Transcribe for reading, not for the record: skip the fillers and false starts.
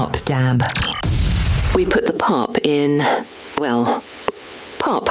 pop dab. We put the pop in, well, pop.